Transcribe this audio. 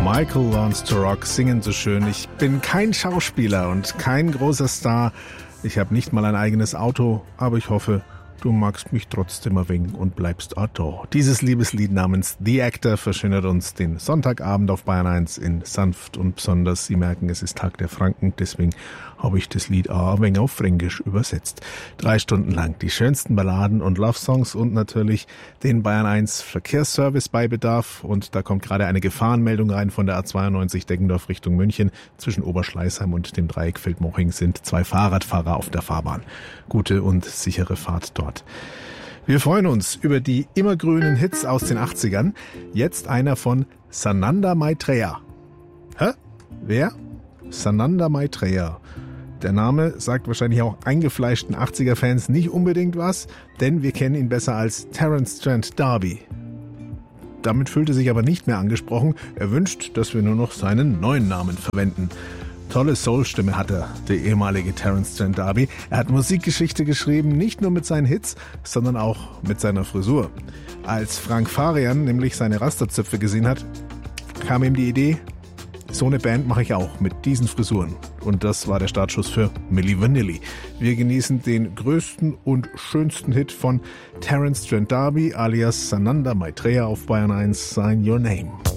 Michael Wants to Rock singen so schön. Ich bin kein Schauspieler und kein großer Star. Ich habe nicht mal ein eigenes Auto, aber ich hoffe, du magst mich trotzdem ein wenig und bleibst auch da. Dieses Liebeslied namens The Actor verschönert uns den Sonntagabend auf Bayern 1 in sanft und besonders. Sie merken, es ist Tag der Franken, deswegen habe ich das Lied auch ein wenig auf Fränkisch übersetzt. 3 Stunden lang die schönsten Balladen und Love-Songs und natürlich den Bayern 1 Verkehrsservice bei Bedarf. Und da kommt gerade eine Gefahrenmeldung rein von der A92 Deggendorf Richtung München. Zwischen Oberschleißheim und dem Dreieck Feldmoching sind 2 Fahrradfahrer auf der Fahrbahn. Gute und sichere Fahrt dort. Wir freuen uns über die immergrünen Hits aus den 80ern. Jetzt einer von Sananda Maitreya. Hä? Wer? Sananda Maitreya. Der Name sagt wahrscheinlich auch eingefleischten 80er-Fans nicht unbedingt was, denn wir kennen ihn besser als Terence Trent D'Arby. Damit fühlte sich aber nicht mehr angesprochen. Er wünscht, dass wir nur noch seinen neuen Namen verwenden. Tolle Soul-Stimme hat er, der ehemalige Terence Trent D'Arby. Er hat Musikgeschichte geschrieben, nicht nur mit seinen Hits, sondern auch mit seiner Frisur. Als Frank Farian nämlich seine Rasterzöpfe gesehen hat, kam ihm die Idee, so eine Band mache ich auch mit diesen Frisuren. Und das war der Startschuss für Milli Vanilli. Wir genießen den größten und schönsten Hit von Terence Trent D'Arby alias Sananda Maitreya auf Bayern 1, Sign Your Name.